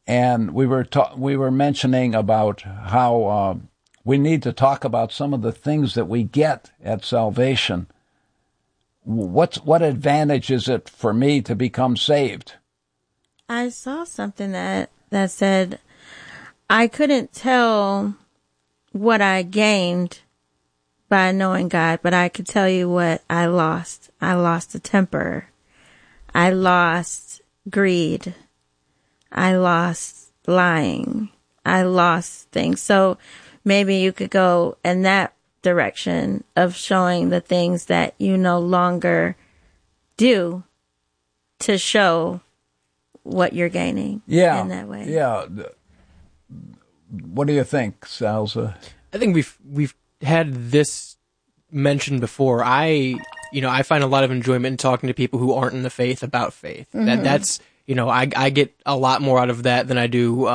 And we were mentioning about how we need to talk about some of the things that we get at salvation. What advantage is it for me to become saved? I saw something that said I couldn't tell what I gained by knowing God, but I could tell you what I lost. I lost a temper. I lost greed. I lost lying. I lost things. So maybe you could go in that direction of showing the things that you no longer do to show what you're gaining in that way. Yeah. What do you think, Salza? I think we've had this mentioned before. I find a lot of enjoyment in talking to people who aren't in the faith about faith. Mm-hmm. That's I get a lot more out of that than I do.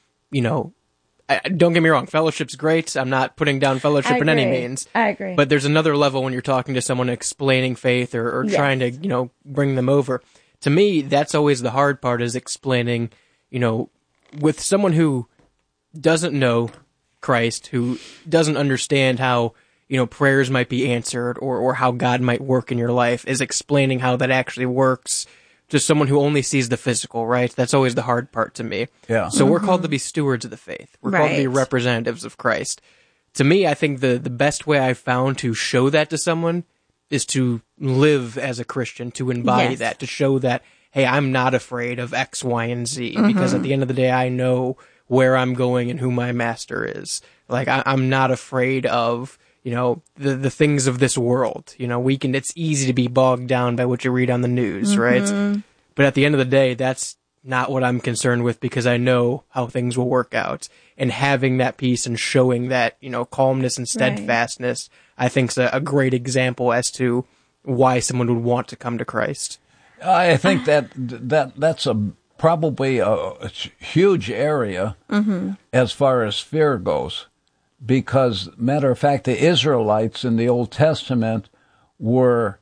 Don't get me wrong, fellowship's great. I'm not putting down fellowship in any means. I agree. But there's another level when you're talking to someone explaining faith or trying to, bring them over. To me, that's always the hard part, is explaining, with someone who doesn't know Christ, who doesn't understand how, prayers might be answered or how God might work in your life, is explaining how that actually works to someone who only sees the physical, right? That's always the hard part to me. Yeah. So we're called to be stewards of the faith. We're called to be representatives of Christ. To me, I think the best way I've found to show that to someone is to live as a Christian, to embody that, to show that, hey, I'm not afraid of X, Y, and Z, because at the end of the day, I know where I'm going and who my master is. Like, I'm not afraid of, the things of this world. It's easy to be bogged down by what you read on the news, right? But at the end of the day, that's not what I'm concerned with, because I know how things will work out. And having that peace and showing that, calmness and steadfastness, I think is a great example as to why someone would want to come to Christ. I think that's probably a huge area as far as fear goes. Because, matter of fact, the Israelites in the Old Testament were,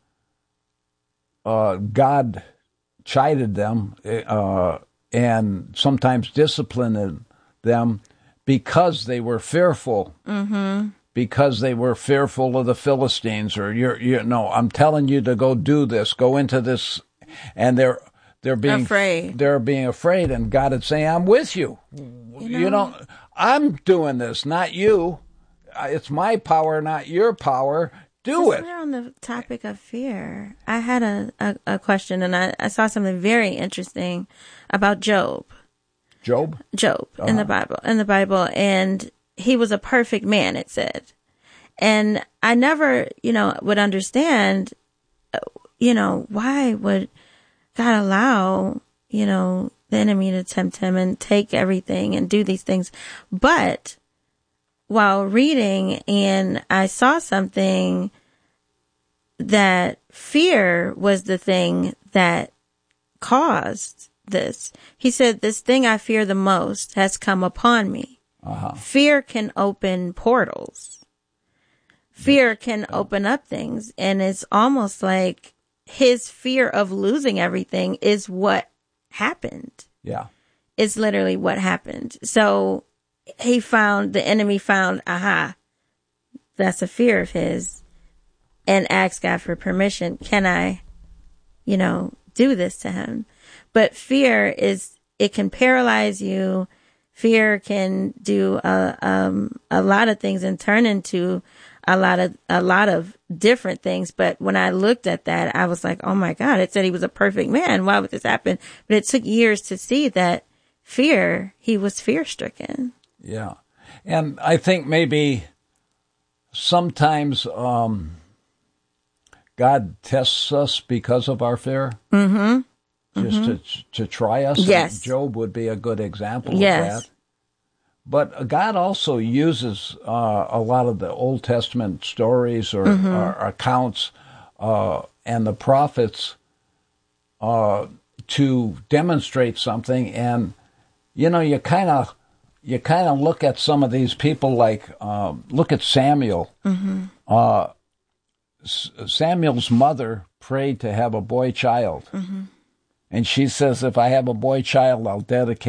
God chided them and sometimes disciplined them because they were fearful. Because they were fearful of the Philistines, or I'm telling you to go do this, go into this, and they're being afraid. They're being afraid, and God is saying, "I'm with you. I'm doing this, not you. It's my power, not your power. Do it." We're on the topic of fear. I had a question, and I saw something very interesting about Job. Job in the Bible, and he was a perfect man, it said. And I never, would understand, why would God allow, the enemy to tempt him and take everything and do these things. But while reading, and I saw something that fear was the thing that caused this. He said, "This thing I fear the most has come upon me." Fear can open portals. Fear can open up things. And it's almost like his fear of losing everything is what happened. Yeah. It's literally what happened. So the enemy found, that's a fear of his, and asked God for permission. Can I, do this to him? But fear it can paralyze you. Fear can do a lot of things and turn into a lot of different things. But when I looked at that, I was like, oh my God, it said he was a perfect man. Why would this happen? But it took years to see that he was fear stricken. Yeah. And I think maybe sometimes God tests us because of our fear. Just to try us. Yes. Job would be a good example of that. But God also uses a lot of the Old Testament stories or accounts and the prophets to demonstrate something. And you kind of look at some of these people, like look at Samuel. Samuel's mother prayed to have a boy child. And she says, if I have a boy child, I'll dedicate